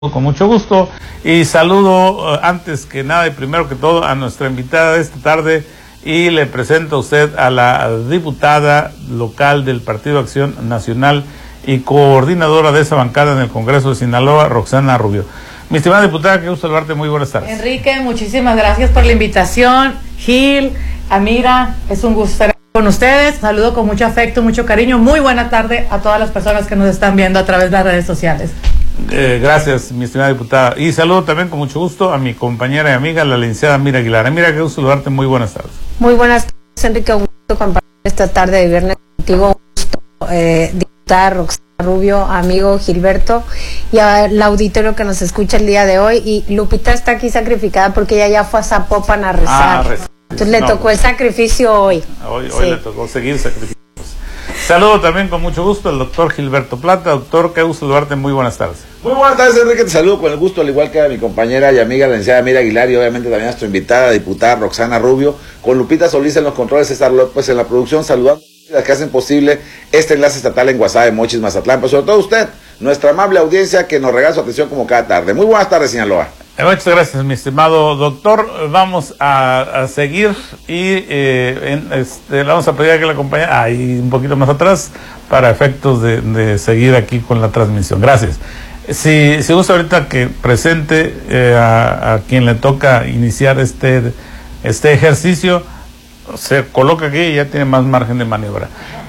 Con mucho gusto y saludo antes que nada y primero que todo a nuestra invitada de esta tarde y le presento a usted a la diputada local del Partido Acción Nacional y coordinadora de esa bancada en el Congreso de Sinaloa, Roxana Rubio. Mi estimada diputada, qué gusto saludarte, muy buenas tardes. Enrique, muchísimas gracias por la invitación. Gil, Amira, es un gusto estar con ustedes. Saludo con mucho afecto, mucho cariño. Muy buena tarde a todas las personas que nos están viendo a través de las redes sociales. Gracias, mi estimada diputada. Y saludo también con mucho gusto a mi compañera y amiga, la licenciada Amira Aguilar. Amira, qué gusto saludarte, muy buenas tardes. Muy buenas tardes, Enrique. Un gusto compartir esta tarde de viernes contigo. Un gusto, diputada Roxana Rubio, amigo Gilberto, y al auditorio que nos escucha el día de hoy. Y Lupita está aquí sacrificada porque ella ya fue a Zapopan a rezar. Entonces le tocó el sacrificio hoy. Hoy le tocó seguir sacrificando. Saludo también con mucho gusto al doctor Gilberto Plata. Doctor, qué gusto saludarte, muy buenas tardes. Muy buenas tardes, Enrique, te saludo con el gusto, al igual que a mi compañera y amiga, la licenciada Amira Aguilar, y obviamente también a nuestra invitada, la diputada Roxana Rubio, con Lupita Solís en los controles, César López en la producción, saludando a las que hacen posible este enlace estatal en Guasave, Mochis, Mazatlán, pero sobre todo usted, nuestra amable audiencia que nos regala su atención como cada tarde. Muy buenas tardes, Sinaloa. Muchas gracias, mi estimado doctor. Vamos a seguir y le vamos a pedir a que la acompañe ahí un poquito más atrás para efectos de seguir aquí con la transmisión. Gracias. Si gusta ahorita que presente a quien le toca iniciar este ejercicio, se coloca aquí y ya tiene más margen de maniobra.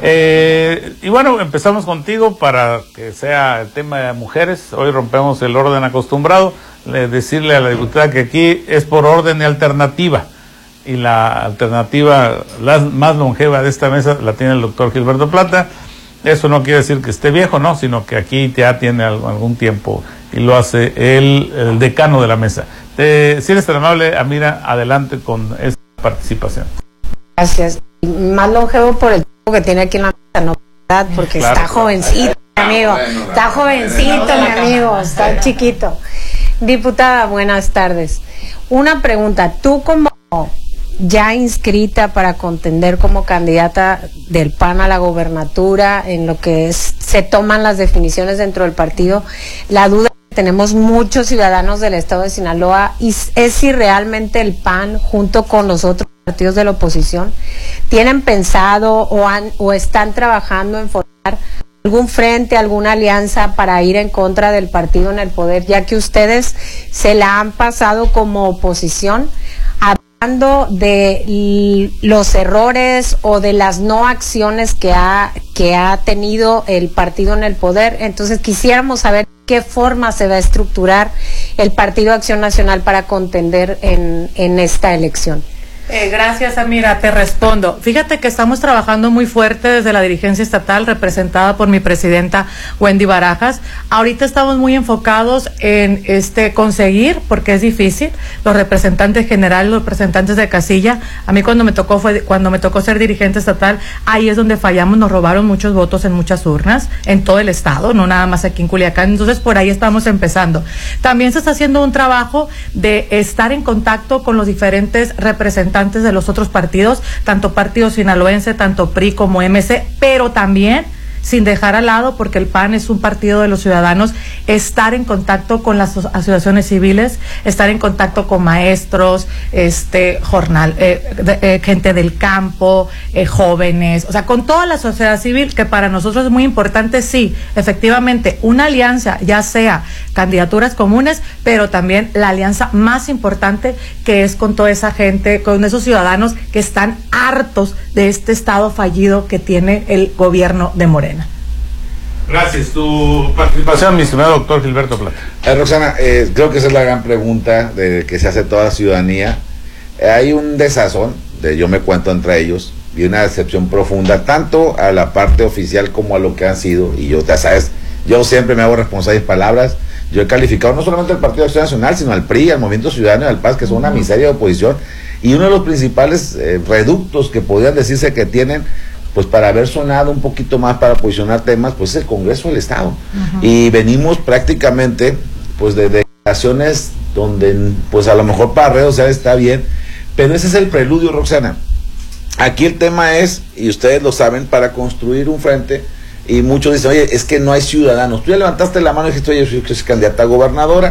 Y bueno, empezamos contigo para que sea el tema de mujeres. Hoy rompemos el orden acostumbrado. Decirle a la diputada que aquí es por orden de alternativa, y la alternativa la más longeva de esta mesa la tiene el doctor Gilberto Plata. Eso no quiere decir que esté viejo, no, sino que aquí ya tiene algún tiempo y lo hace el decano de la mesa. Si eres tan amable, Amira, adelante con esta participación. Gracias. Más longevo por el tiempo que tiene aquí en la mesa, no, porque claro, está jovencito, mi amigo. Está jovencito, mi amigo, está chiquito. Diputada, buenas tardes. Una pregunta, tú como ya inscrita para contender como candidata del PAN a la gobernatura, en lo que se toman las definiciones dentro del partido, la duda que tenemos muchos ciudadanos del estado de Sinaloa es si realmente el PAN, junto con los otros partidos de la oposición, tienen pensado o están trabajando en formar algún frente, alguna alianza para ir en contra del partido en el poder, ya que ustedes se la han pasado como oposición hablando de los errores o de las no acciones que ha tenido el partido en el poder. Entonces quisiéramos saber qué forma se va a estructurar el Partido Acción Nacional para contender en esta elección. Gracias, Amira, te respondo. Fíjate que estamos trabajando muy fuerte desde la dirigencia estatal, representada por mi presidenta Wendy Barajas. Ahorita estamos muy enfocados en conseguir, porque es difícil, los representantes generales, los representantes de casilla. A mí cuando me tocó ser dirigente estatal, ahí es donde fallamos, nos robaron muchos votos en muchas urnas, en todo el estado, no nada más aquí en Culiacán. Entonces por ahí estamos empezando. También se está haciendo un trabajo de estar en contacto con los diferentes representantes de los otros partidos, tanto partido sinaloense, tanto PRI como MC, pero también, sin dejar al lado, porque el PAN es un partido de los ciudadanos, estar en contacto con las asociaciones civiles, estar en contacto con maestros, gente del campo, jóvenes, o sea, con toda la sociedad civil, que para nosotros es muy importante, sí, efectivamente, una alianza, ya sea candidaturas comunes, pero también la alianza más importante, que es con toda esa gente, con esos ciudadanos que están hartos de este estado fallido que tiene el gobierno de Morena. Gracias. Tu participación, mi estimado doctor Gilberto Plata. Roxana, creo que esa es la gran pregunta que se hace toda la ciudadanía. Hay un desazón, yo me cuento entre ellos, y una decepción profunda, tanto a la parte oficial como a lo que han sido, y yo, ya sabes, yo siempre me hago responsable de palabras. Yo he calificado no solamente al Partido Acción Nacional, sino al PRI, al Movimiento Ciudadano y al PAS, que son una miseria de oposición, y uno de los principales reductos que podrían decirse que tienen, pues para haber sonado un poquito más para posicionar temas, pues es el Congreso del Estado. Y venimos prácticamente pues de declaraciones donde pues a lo mejor para redes sociales está bien, pero ese es el preludio, Roxana. Aquí el tema es, y ustedes lo saben, para construir un frente y muchos dicen, oye, es que no hay ciudadanos. Tú ya levantaste la mano y dijiste, oye, yo soy candidata a gobernadora,